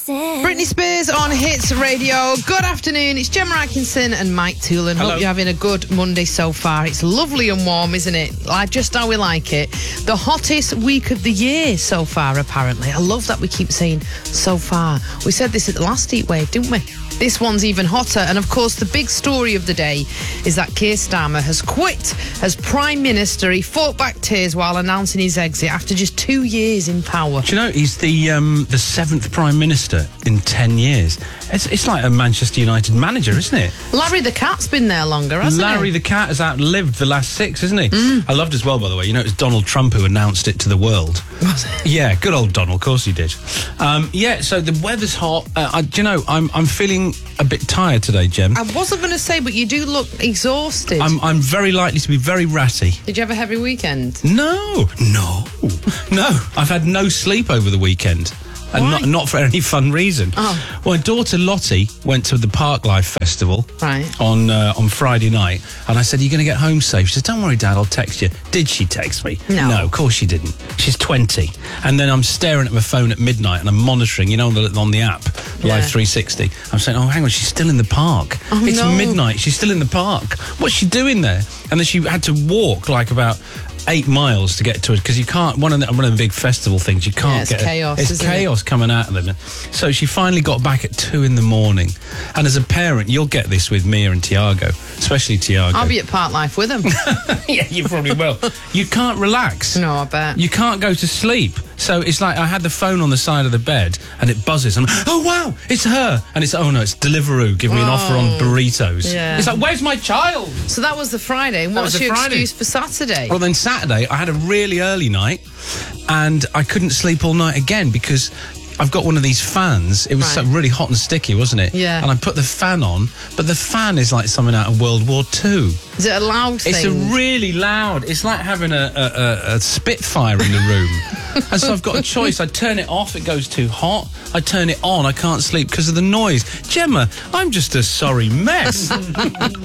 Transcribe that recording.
Britney Spears on Hits Radio. Good afternoon, it's Gemma Atkinson and Mike Toolan. Hello. Hope you're having a good Monday so far. It's lovely and warm, isn't it? Like just how we like it. The hottest week of the year so far, apparently. I love that we keep saying so far. We said this at the last heat wave, didn't we? This one's even hotter. And of course, the big story of the day is that Keir Starmer has quit as Prime Minister. He fought back tears while announcing his exit after just 2 years in power. Do you know, he's the seventh Prime Minister in 10 years. It's like a Manchester United manager, isn't it? Larry the Cat's been there longer, hasn't he? Larry the Cat has outlived the last 6, hasn't he? I loved as well, by the way. You know, it was Donald Trump who announced it to the world. Was it? Yeah, good old Donald, of course he did. Yeah, so the weather's hot. Do you know, I'm feeling a bit tired today, Jem. I wasn't going to say, but you do look exhausted. I'm very likely to be very ratty. Did you have a heavy weekend? No. I've had no sleep over the weekend. And Why? not for any fun reason. Oh. Well, my daughter Lottie went to the Parklife Festival Right. on Friday night, and I said, "Are you going to get home safe?" She said, "Don't worry, Dad, I'll text you." Did she text me? No. of course she didn't. She's 20, and then I'm staring at my phone at midnight, and I'm monitoring, you know, on the app, Yeah. Live 360. I'm saying, "Oh, hang on, she's still in the park. Oh, it's no. midnight. She's still in the park. What's she doing there?" And then she had to walk like about 8 miles to get to it, because you can't. One of the big festival things, you can't it's get. chaos, It's isn't chaos coming out of them. So she finally got back at 2 in the morning. And as a parent, you'll get this with Mia and Tiago, especially Tiago. I'll be at Parklife with him. Yeah, you probably will. You can't relax. No, I bet. You can't go to sleep. So it's like I had the phone on the side of the bed and it buzzes. And I'm, oh, wow, it's her. And it's, oh, no, it's Deliveroo. Give me an offer on burritos. Yeah. It's like, where's my child? So that was the Friday. And what's was the your Friday. excuse for Saturday? Well, then Saturday, I had a really early night and I couldn't sleep all night again because I've got one of these fans. It was Right. so really hot and sticky, wasn't it? Yeah. And I put the fan on, but the fan is like something out of World War II. Is it a loud thing? It's a really loud. It's like having a Spitfire in the room. And so I've got a choice. I turn it off, it goes too hot. I turn it on, I can't sleep because of the noise. Gemma, I'm just a sorry mess.